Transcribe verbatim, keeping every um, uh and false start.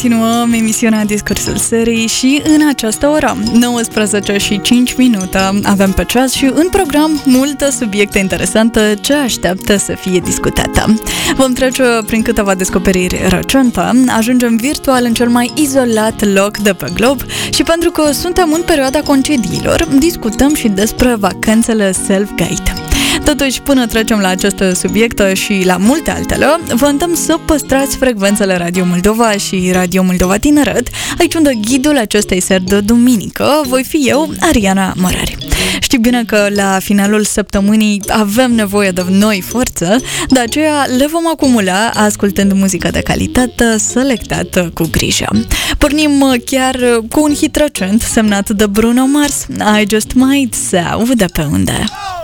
continuăm emisiunea Discursul Serii și în această oră, nouăsprezece și cinci minute, avem pe ceas și în program multe subiecte interesante ce așteaptă să fie discutate. Vom trece prin câteva descoperiri recente, ajungem virtual în cel mai izolat loc de pe glob și pentru că suntem în perioada concediilor, discutăm și despre vacanțele self-guide. Totuși, până trecem la aceste subiecte și la multe altele, vă îndemn să păstrați frecvențele Radio Moldova și Radio Moldova Tineret, aici unde ghidul acestei seri de duminică voi fi eu, Ariana Mărari. Știi bine că la finalul săptămânii avem nevoie de noi forțe, de aceea le vom acumula ascultând muzică de calitate selectată cu grijă. Pornim chiar cu un hit recent semnat de Bruno Mars, I Just Might Sau de pe unde.